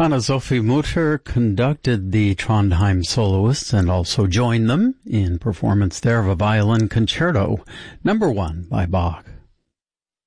Anna-Sophie Mutter conducted the Trondheim soloists and also joined them in performance there of a violin concerto, number 1 by Bach.